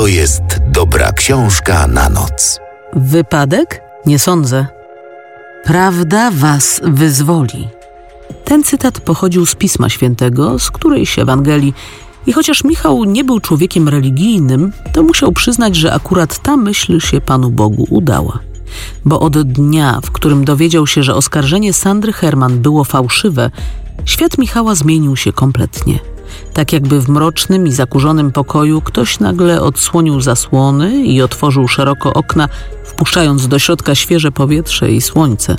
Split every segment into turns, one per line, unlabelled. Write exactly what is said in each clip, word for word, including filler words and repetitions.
to jest dobra książka na noc.
Wypadek? Nie sądzę. Prawda was wyzwoli. Ten cytat pochodził z Pisma Świętego, z którejś Ewangelii, i chociaż Michał nie był człowiekiem religijnym, to musiał przyznać, że akurat ta myśl się Panu Bogu udała. Bo od dnia, w którym dowiedział się, że oskarżenie Sandry Herman było fałszywe, świat Michała zmienił się kompletnie. Tak jakby w mrocznym i zakurzonym pokoju ktoś nagle odsłonił zasłony i otworzył szeroko okna, wpuszczając do środka świeże powietrze i słońce.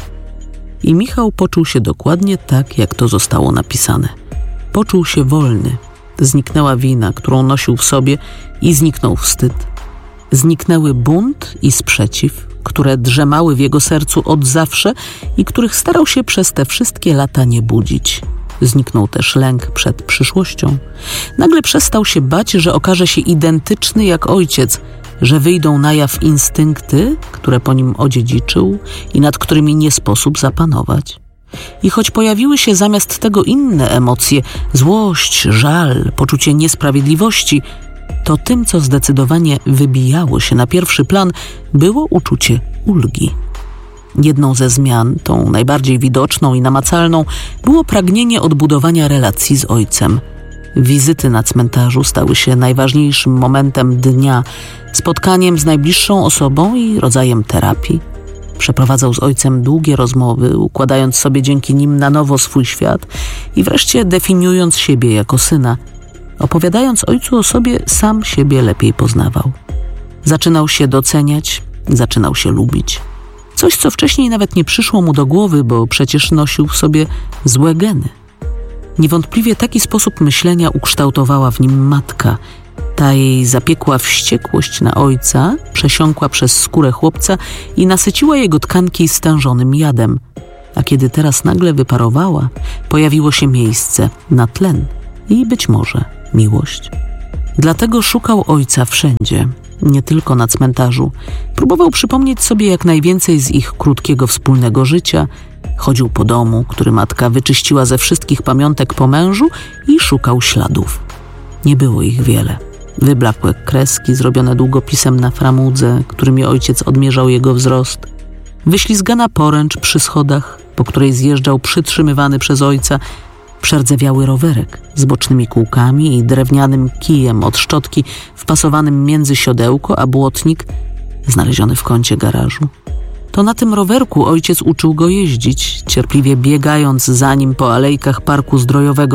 I Michał poczuł się dokładnie tak, jak to zostało napisane. Poczuł się wolny. Zniknęła wina, którą nosił w sobie, i zniknął wstyd. Zniknęły bunt i sprzeciw, które drzemały w jego sercu od zawsze i których starał się przez te wszystkie lata nie budzić. Zniknął też lęk przed przyszłością. Nagle przestał się bać, że okaże się identyczny jak ojciec, że wyjdą na jaw instynkty, które po nim odziedziczył i nad którymi nie sposób zapanować. I choć pojawiły się zamiast tego inne emocje, złość, żal, poczucie niesprawiedliwości, to tym, co zdecydowanie wybijało się na pierwszy plan, było uczucie ulgi. Jedną ze zmian, tą najbardziej widoczną i namacalną, było pragnienie odbudowania relacji z ojcem. Wizyty na cmentarzu stały się najważniejszym momentem dnia, spotkaniem z najbliższą osobą i rodzajem terapii. Przeprowadzał z ojcem długie rozmowy, układając sobie dzięki nim na nowo swój świat i wreszcie definiując siebie jako syna. Opowiadając ojcu o sobie, sam siebie lepiej poznawał. Zaczynał się doceniać, zaczynał się lubić. Coś, co wcześniej nawet nie przyszło mu do głowy, bo przecież nosił w sobie złe geny. Niewątpliwie taki sposób myślenia ukształtowała w nim matka. Ta jej zapiekła wściekłość na ojca, przesiąkła przez skórę chłopca i nasyciła jego tkanki stężonym jadem. A kiedy teraz nagle wyparowała, pojawiło się miejsce na tlen i być może miłość. Dlatego szukał ojca wszędzie, nie tylko na cmentarzu. Próbował przypomnieć sobie jak najwięcej z ich krótkiego wspólnego życia. Chodził po domu, który matka wyczyściła ze wszystkich pamiątek po mężu, i szukał śladów. Nie było ich wiele. Wyblakłe kreski zrobione długopisem na framudze, którymi ojciec odmierzał jego wzrost. Wyślizgana poręcz przy schodach, po której zjeżdżał przytrzymywany przez ojca. Przerdzewiały rowerek z bocznymi kółkami i drewnianym kijem od szczotki wpasowanym między siodełko a błotnik, znaleziony w kącie garażu. To na tym rowerku ojciec uczył go jeździć, cierpliwie biegając za nim po alejkach parku zdrojowego.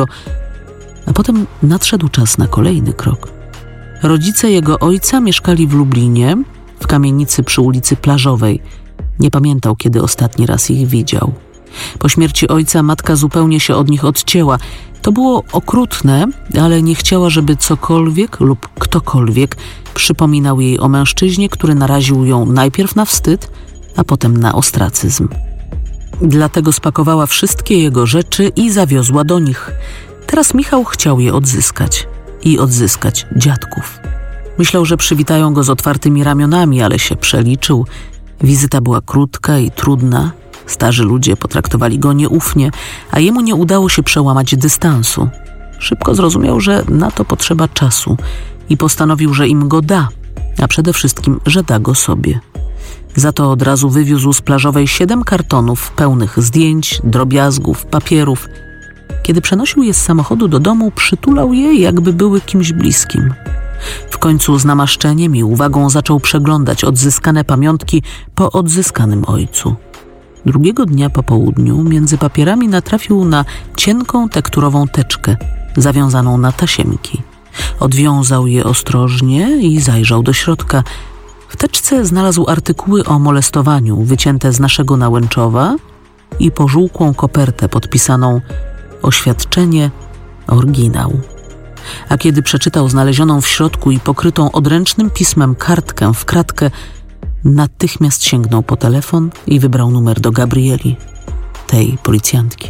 A potem nadszedł czas na kolejny krok. Rodzice jego ojca mieszkali w Lublinie, w kamienicy przy ulicy Plażowej. Nie pamiętał, kiedy ostatni raz ich widział. Po śmierci ojca matka zupełnie się od nich odcięła. To było okrutne, ale nie chciała, żeby cokolwiek lub ktokolwiek przypominał jej o mężczyźnie, który naraził ją najpierw na wstyd, a potem na ostracyzm. Dlatego spakowała wszystkie jego rzeczy i zawiozła do nich. Teraz Michał chciał je odzyskać i odzyskać dziadków. Myślał, że przywitają go z otwartymi ramionami, ale się przeliczył. Wizyta była krótka i trudna. Starzy ludzie potraktowali go nieufnie, a jemu nie udało się przełamać dystansu. Szybko zrozumiał, że na to potrzeba czasu i postanowił, że im go da, a przede wszystkim, że da go sobie. Za to od razu wywiózł z Plażowej siedem kartonów pełnych zdjęć, drobiazgów, papierów. Kiedy przenosił je z samochodu do domu, przytulał je, jakby były kimś bliskim. W końcu z namaszczeniem i uwagą zaczął przeglądać odzyskane pamiątki po odzyskanym ojcu. Drugiego dnia po południu między papierami natrafił na cienką tekturową teczkę, zawiązaną na tasiemki. Odwiązał je ostrożnie i zajrzał do środka. W teczce znalazł artykuły o molestowaniu wycięte z naszego Nałęczowa i pożółkłą kopertę podpisaną oświadczenie, oryginał. A kiedy przeczytał znalezioną w środku i pokrytą odręcznym pismem kartkę w kratkę, natychmiast sięgnął po telefon i wybrał numer do Gabrieli, tej policjantki.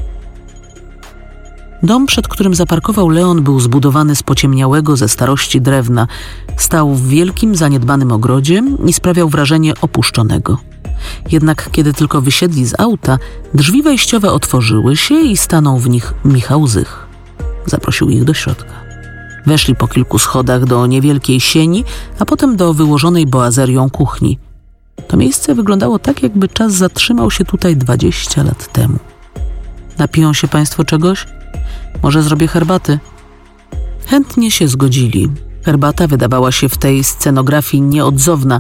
Dom, przed którym zaparkował Leon, był zbudowany z pociemniałego ze starości drewna. Stał w wielkim, zaniedbanym ogrodzie i sprawiał wrażenie opuszczonego. Jednak kiedy tylko wysiedli z auta, drzwi wejściowe otworzyły się i stanął w nich Michał Zych. Zaprosił ich do środka. Weszli po kilku schodach do niewielkiej sieni, a potem do wyłożonej boazerią kuchni. To miejsce wyglądało tak, jakby czas zatrzymał się tutaj dwadzieścia lat temu. Napiją się państwo czegoś? Może zrobię herbaty? Chętnie się zgodzili. Herbata wydawała się w tej scenografii nieodzowna.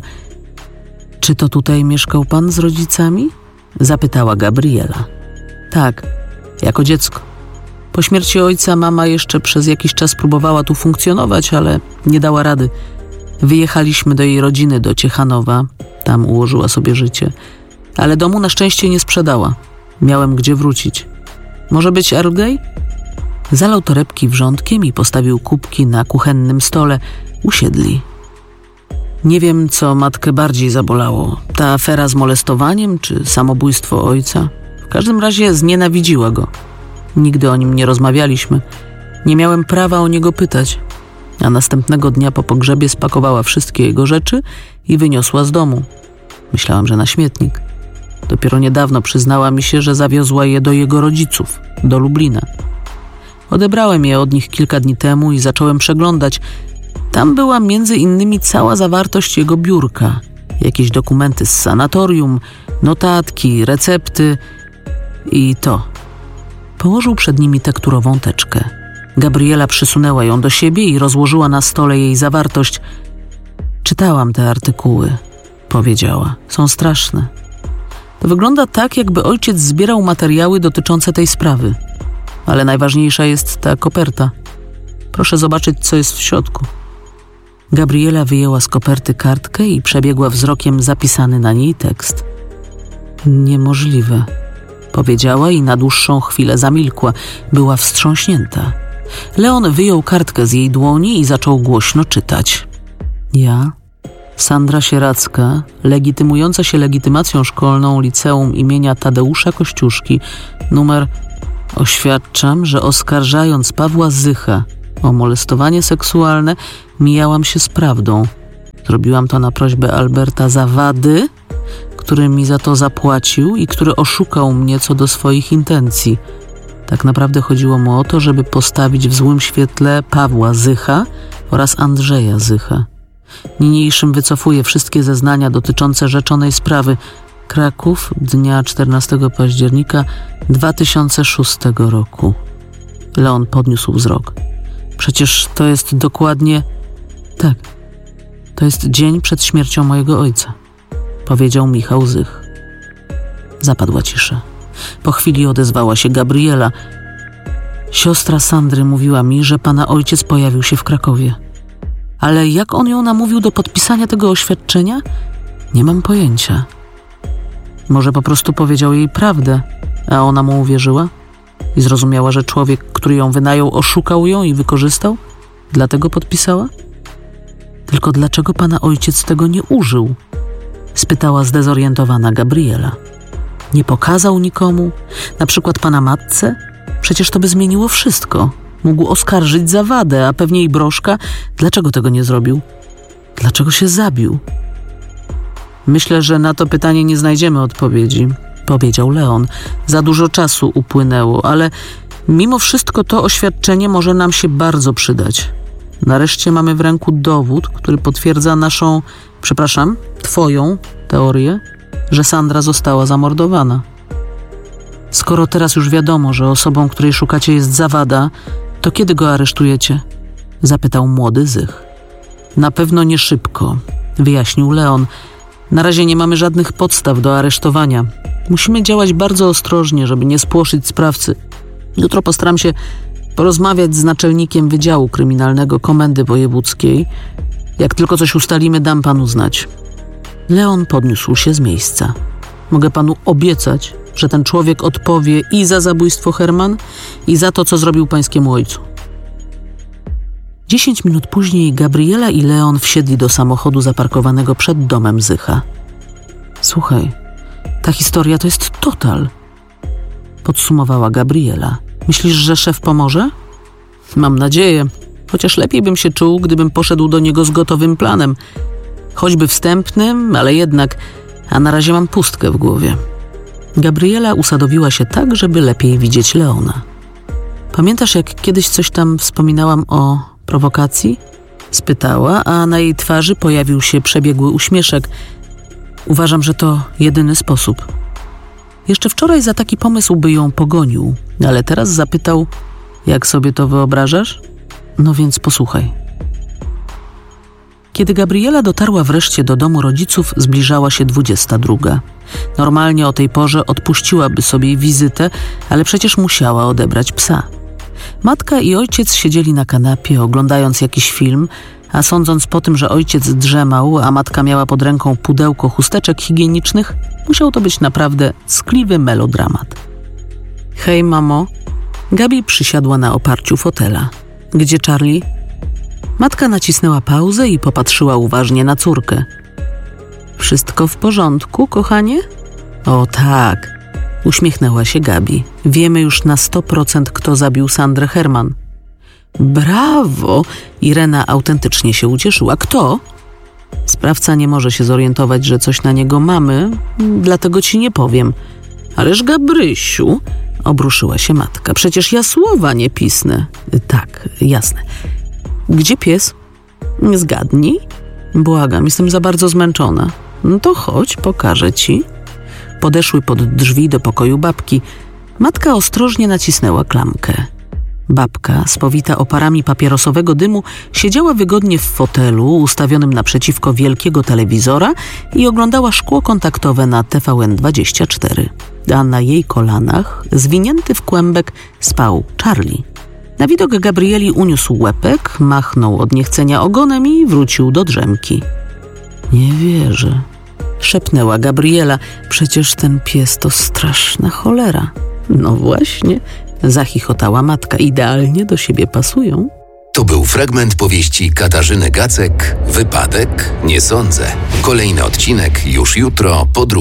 Czy to tutaj mieszkał pan z rodzicami? Zapytała Gabriela. Tak, jako dziecko. Po śmierci ojca mama jeszcze przez jakiś czas próbowała tu funkcjonować, ale nie dała rady. Wyjechaliśmy do jej rodziny, do Ciechanowa. Tam ułożyła sobie życie. Ale domu na szczęście nie sprzedała. Miałem gdzie wrócić. Może być Earl Grey? Zalał torebki wrzątkiem i postawił kubki na kuchennym stole. Usiedli. Nie wiem, co matkę bardziej zabolało. Ta afera z molestowaniem czy samobójstwo ojca. W każdym razie znienawidziła go. Nigdy o nim nie rozmawialiśmy. Nie miałem prawa o niego pytać. A następnego dnia po pogrzebie spakowała wszystkie jego rzeczy i wyniosła z domu. Myślałam, że na śmietnik. Dopiero niedawno przyznała mi się, że zawiozła je do jego rodziców, do Lublina. Odebrałem je od nich kilka dni temu i zacząłem przeglądać. Tam była między innymi cała zawartość jego biurka. Jakieś dokumenty z sanatorium, notatki, recepty i to. Położył przed nimi tekturową teczkę. Gabriela przysunęła ją do siebie i rozłożyła na stole jej zawartość. Czytałam te artykuły, powiedziała. Są straszne. To wygląda tak, jakby ojciec zbierał materiały dotyczące tej sprawy. Ale najważniejsza jest ta koperta. Proszę zobaczyć, co jest w środku. Gabriela wyjęła z koperty kartkę i przebiegła wzrokiem zapisany na niej tekst. Niemożliwe, powiedziała i na dłuższą chwilę zamilkła. Była wstrząśnięta. Leon wyjął kartkę z jej dłoni i zaczął głośno czytać. Ja, Sandra Sieracka, legitymująca się legitymacją szkolną liceum imienia Tadeusza Kościuszki, numer oświadczam, że oskarżając Pawła Zycha o molestowanie seksualne, mijałam się z prawdą. Zrobiłam to na prośbę Alberta Zawady, który mi za to zapłacił i który oszukał mnie co do swoich intencji. Tak naprawdę chodziło mu o to, żeby postawić w złym świetle Pawła Zycha oraz Andrzeja Zycha. Niniejszym wycofuję wszystkie zeznania dotyczące rzeczonej sprawy. Kraków, dnia czternastego października dwa tysiące szóstego roku. Leon podniósł wzrok. Przecież to jest dokładnie... Tak, to jest dzień przed śmiercią mojego ojca, powiedział Michał Zych. Zapadła cisza. Po chwili odezwała się Gabriela. Siostra Sandry mówiła mi, że pana ojciec pojawił się w Krakowie. Ale jak on ją namówił do podpisania tego oświadczenia? Nie mam pojęcia. Może po prostu powiedział jej prawdę, a ona mu uwierzyła? I zrozumiała, że człowiek, który ją wynajął, oszukał ją i wykorzystał? Dlatego podpisała? Tylko dlaczego pana ojciec tego nie użył? Spytała zdezorientowana Gabriela. Nie pokazał nikomu? Na przykład pana matce? Przecież to by zmieniło wszystko. Mógł oskarżyć Zawadę, a pewnie i Brożka. Dlaczego tego nie zrobił? Dlaczego się zabił? Myślę, że na to pytanie nie znajdziemy odpowiedzi, powiedział Leon. Za dużo czasu upłynęło, ale mimo wszystko to oświadczenie może nam się bardzo przydać. Nareszcie mamy w ręku dowód, który potwierdza naszą, przepraszam, twoją teorię, że Sandra została zamordowana. Skoro teraz już wiadomo, że osobą, której szukacie, jest Zawada, to kiedy go aresztujecie? Zapytał młody Zych. Na pewno nie szybko, wyjaśnił Leon. Na razie nie mamy żadnych podstaw do aresztowania. Musimy działać bardzo ostrożnie, żeby nie spłoszyć sprawcy. Jutro postaram się porozmawiać z naczelnikiem Wydziału Kryminalnego Komendy Wojewódzkiej. Jak tylko coś ustalimy, dam panu znać. Leon podniósł się z miejsca. Mogę panu obiecać, że ten człowiek odpowie i za zabójstwo Herman, i za to, co zrobił pańskiemu ojcu. Dziesięć minut później Gabriela i Leon wsiedli do samochodu zaparkowanego przed domem Zycha. Słuchaj, ta historia to jest total, podsumowała Gabriela. Myślisz, że szef pomoże? Mam nadzieję, chociaż lepiej bym się czuł, gdybym poszedł do niego z gotowym planem. Choćby wstępnym, ale jednak, a na razie mam pustkę w głowie. Gabriela usadowiła się tak, żeby lepiej widzieć Leona. Pamiętasz, jak kiedyś coś tam wspominałam o prowokacji? Spytała, a na jej twarzy pojawił się przebiegły uśmieszek. Uważam, że to jedyny sposób. Jeszcze wczoraj za taki pomysł by ją pogonił, ale teraz zapytał, jak sobie to wyobrażasz? No więc posłuchaj. Kiedy Gabriela dotarła wreszcie do domu rodziców, zbliżała się dwudziesta druga. Normalnie o tej porze odpuściłaby sobie wizytę, ale przecież musiała odebrać psa. Matka i ojciec siedzieli na kanapie, oglądając jakiś film, a sądząc po tym, że ojciec drzemał, a matka miała pod ręką pudełko chusteczek higienicznych, musiał to być naprawdę ckliwy melodramat. Hej, mamo. Gabi przysiadła na oparciu fotela. Gdzie Charlie? Matka nacisnęła pauzę i popatrzyła uważnie na córkę. Wszystko w porządku, kochanie? O tak, uśmiechnęła się Gabi. Wiemy już na sto procent, kto zabił Sandrę Herman. Brawo! Irena autentycznie się ucieszyła. Kto? Sprawca nie może się zorientować, że coś na niego mamy, dlatego ci nie powiem. Ależ Gabrysiu, obruszyła się matka. Przecież ja słowa nie pisnę. Tak, jasne. Gdzie pies? Zgadnij. Błagam, jestem za bardzo zmęczona. No to chodź, pokażę ci. Podeszły pod drzwi do pokoju babki. Matka ostrożnie nacisnęła klamkę. Babka, spowita oparami papierosowego dymu, siedziała wygodnie w fotelu ustawionym naprzeciwko wielkiego telewizora i oglądała szkło kontaktowe na T V N dwadzieścia cztery. A na jej kolanach, zwinięty w kłębek, spał Charlie. Na widok Gabrieli uniósł łepek, machnął od niechcenia ogonem i wrócił do drzemki. Nie wierzę, szepnęła Gabriela. Przecież ten pies to straszna cholera. No właśnie, zachichotała matka. Idealnie do siebie pasują.
To był fragment powieści Katarzyny Gacek, Wypadek? Nie sądzę. Kolejny odcinek już jutro po drugiej.